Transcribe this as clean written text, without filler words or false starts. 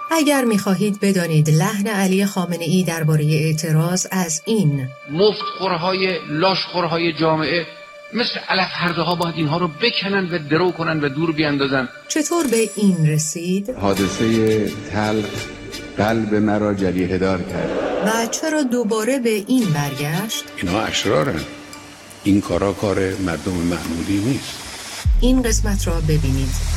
اگر می‌خواهید بدانید لحن علی خامنه‌ای درباره اعتراض از این مفتخورهای لاشخورهای جامعه مثل علف هرده ها باید اینها رو بکنن و درو کنن و دور بیاندازن چطور به این رسید؟ حادثه تلخ قلب مرا جریحه دار کرد. و چرا دوباره به این برگشت؟ اینا اشرارن. این کار مردم معمولی نیست. این قسمت را ببینید.